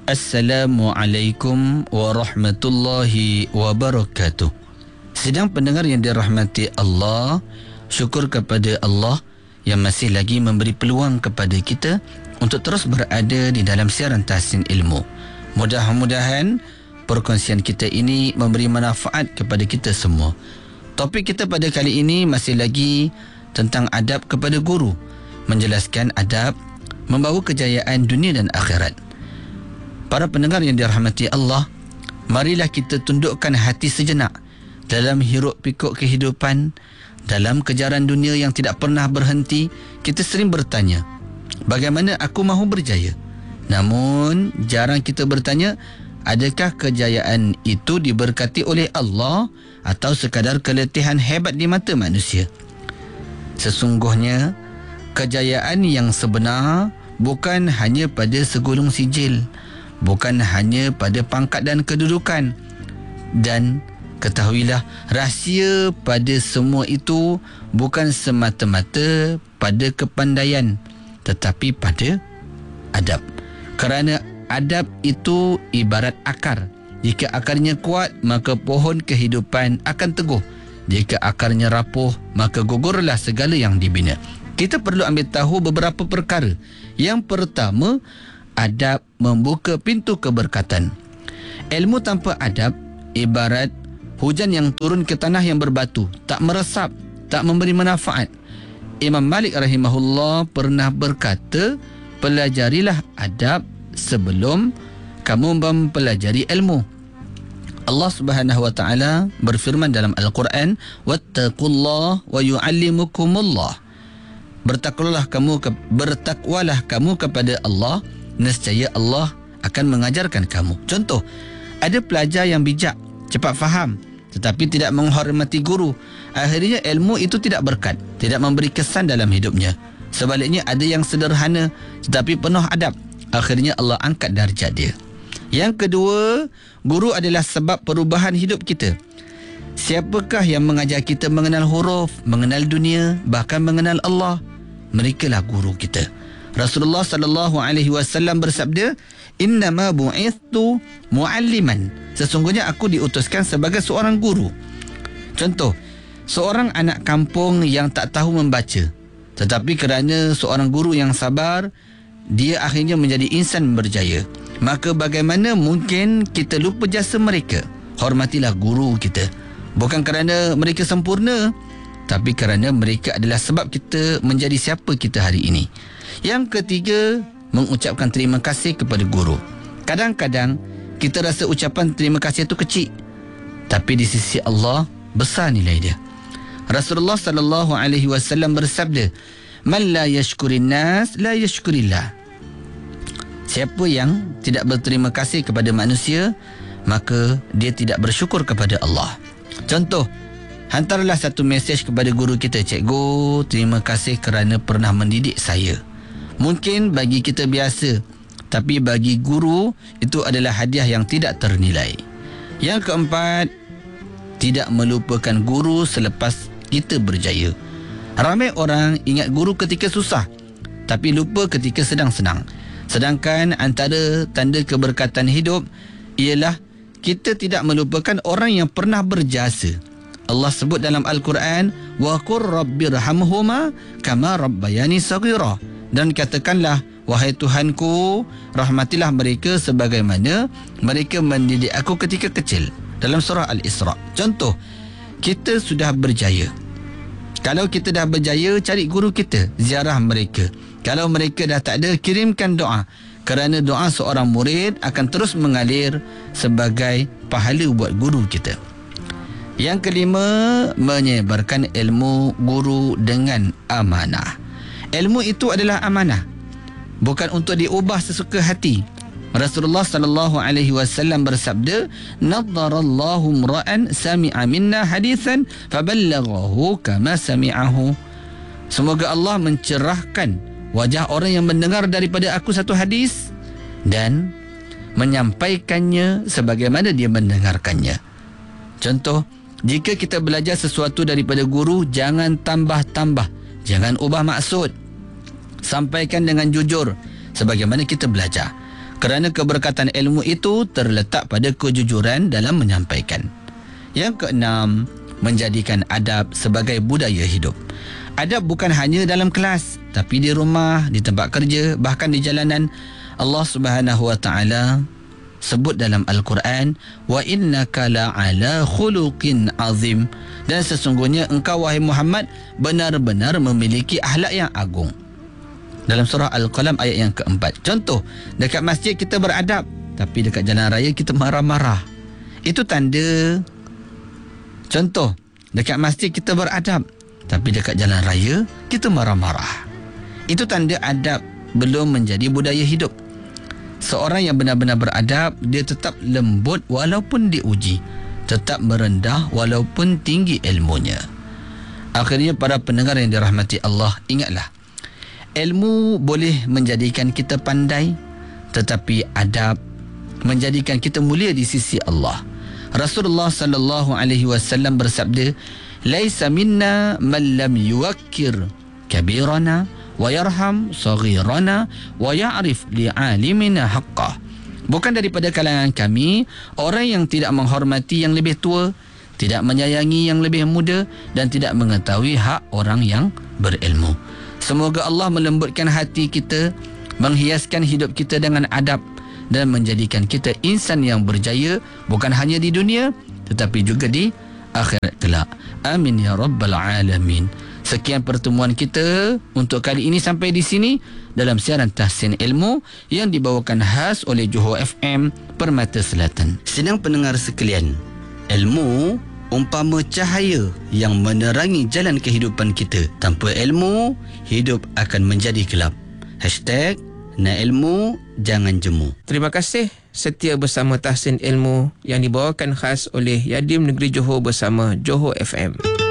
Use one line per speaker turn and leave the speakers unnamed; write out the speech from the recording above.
Assalamualaikum warahmatullahi wabarakatuh. Sedang pendengar yang dirahmati Allah, syukur kepada Allah yang masih lagi memberi peluang kepada kita untuk terus berada di dalam siaran Tahsin Ilmu. Mudah-mudahan perkongsian kita ini memberi manfaat kepada kita semua. Topik kita pada kali ini masih lagi tentang adab kepada guru, menjelaskan adab membawa kejayaan dunia dan akhirat. Para pendengar yang dirahmati Allah, marilah kita tundukkan hati sejenak dalam hiruk pikuk kehidupan, dalam kejaran dunia yang tidak pernah berhenti. Kita sering bertanya, bagaimana aku mahu berjaya? Namun jarang kita bertanya, adakah kejayaan itu diberkati oleh Allah atau sekadar keletihan hebat di mata manusia? Sesungguhnya kejayaan yang sebenar bukan hanya pada segulung sijil, bukan hanya pada pangkat dan kedudukan. Dan ketahuilah, rahsia pada semua itu bukan semata-mata pada kepandaian, tetapi pada adab. Kerana adab itu ibarat akar. Jika akarnya kuat, maka pohon kehidupan akan teguh. Jika akarnya rapuh, maka gugurlah segala yang dibina. Kita perlu ambil tahu beberapa perkara. Yang pertama, adab membuka pintu keberkatan. Ilmu tanpa adab ibarat hujan yang turun ke tanah yang berbatu, tak meresap, tak memberi manfaat. Imam Malik rahimahullah pernah berkata, pelajarilah adab sebelum kamu mempelajari ilmu. Allah Subhanahu wa taala berfirman dalam Al-Quran, wattaqullah wa yu'allimukumullah. Bertakwalah kamu kepada Allah, nescaya Allah akan mengajarkan kamu. Contoh, ada pelajar yang bijak, cepat faham, tetapi tidak menghormati guru. Akhirnya ilmu itu tidak berkat, tidak memberi kesan dalam hidupnya. Sebaliknya ada yang sederhana tetapi penuh adab. Akhirnya Allah angkat darjat dia. Yang kedua, guru adalah sebab perubahan hidup kita. Siapakah yang mengajar kita mengenal huruf, mengenal dunia, bahkan mengenal Allah? Merekalah guru kita. Rasulullah sallallahu alaihi wasallam bersabda, "Innama bu'ithtu mu'alliman." Sesungguhnya aku diutuskan sebagai seorang guru. Contoh, seorang anak kampung yang tak tahu membaca, tetapi kerana seorang guru yang sabar, dia akhirnya menjadi insan berjaya. Maka bagaimana mungkin kita lupa jasa mereka? Hormatilah guru kita. Bukan kerana mereka sempurna, tapi kerana mereka adalah sebab kita menjadi siapa kita hari ini. Yang ketiga, mengucapkan terima kasih kepada guru. Kadang-kadang kita rasa ucapan terima kasih itu kecil, tapi di sisi Allah besar nilai dia. Rasulullah sallallahu alaihi wasallam bersabda, "Man la yashkurin nas la yashkurillah." Siapa yang tidak berterima kasih kepada manusia, maka dia tidak bersyukur kepada Allah. Contoh, hantarlah satu mesej kepada guru kita, "Cikgu, terima kasih kerana pernah mendidik saya." Mungkin bagi kita biasa, tapi bagi guru itu adalah hadiah yang tidak ternilai. Yang keempat, tidak melupakan guru selepas kita berjaya. Ramai orang ingat guru ketika susah, tapi lupa ketika sedang senang. Sedangkan antara tanda keberkatan hidup ialah kita tidak melupakan orang yang pernah berjasa. Allah sebut dalam Al-Quran, wa qur rabbirhamhuma kama rabbayani saghira. Dan katakanlah, wahai Tuhanku, rahmatilah mereka sebagaimana mereka mendidik aku ketika kecil. Dalam surah Al-Isra. Contoh, kita sudah berjaya. Kalau kita dah berjaya, cari guru kita, ziarah mereka. Kalau mereka dah tak ada, kirimkan doa. Kerana doa seorang murid akan terus mengalir sebagai pahala buat guru kita. Yang kelima, menyebarkan ilmu guru dengan amanah. Ilmu itu adalah amanah, bukan untuk diubah sesuka hati. Rasulullah sallallahu alaihi wasallam bersabda, "Nadharallahu imra'an sami'a minna hadithan faballaghahu kama sami'ahu." Semoga Allah mencerahkan wajah orang yang mendengar daripada aku satu hadis dan menyampaikannya sebagaimana dia mendengarkannya. Contoh, jika kita belajar sesuatu daripada guru, jangan tambah-tambah, jangan ubah maksud. Sampaikan dengan jujur sebagaimana kita belajar. Kerana keberkatan ilmu itu terletak pada kejujuran dalam menyampaikan. Yang keenam, menjadikan adab sebagai budaya hidup. Adab bukan hanya dalam kelas, tapi di rumah, di tempat kerja, bahkan di jalanan. Allah Subhanahu wa taala sebut dalam Al-Quran, wa innaka la'ala khuluqin azim, dan sesungguhnya engkau wahai Muhammad benar-benar memiliki akhlak yang agung. Dalam surah Al-Qalam ayat yang keempat. Contoh, dekat masjid kita beradab, tapi dekat jalan raya kita marah-marah. Itu tanda. Contoh, dekat masjid kita beradab, tapi dekat jalan raya kita marah-marah. Itu tanda adab belum menjadi budaya hidup. Seorang yang benar-benar beradab, dia tetap lembut walaupun diuji, tetap merendah walaupun tinggi ilmunya. Akhirnya para pendengar yang dirahmati Allah, ingatlah, ilmu boleh menjadikan kita pandai, tetapi adab menjadikan kita mulia di sisi Allah. Rasulullah sallallahu alaihi wasallam bersabda, "Laisa minna man lam yuwakkir kabirana wa yarham saghirana wa ya'rif li'alimina haqqah." Bukan daripada kalangan kami orang yang tidak menghormati yang lebih tua, tidak menyayangi yang lebih muda, dan tidak mengetahui hak orang yang berilmu. Semoga Allah melembutkan hati kita, menghiaskan hidup kita dengan adab, dan menjadikan kita insan yang berjaya bukan hanya di dunia tetapi juga di akhirat kelak. Amin ya rabbal alamin. Sekian pertemuan kita untuk kali ini sampai di sini dalam siaran Tahsin Ilmu yang dibawakan khas oleh Johor FM Permata Selatan. Sedang pendengar sekalian, ilmu umpama cahaya yang menerangi jalan kehidupan kita. Tanpa ilmu, hidup akan menjadi gelap. #Nak ilmu, jangan jemu.
Terima kasih setia bersama Tahsin Ilmu yang dibawakan khas oleh Yadim Negeri Johor bersama Johor FM.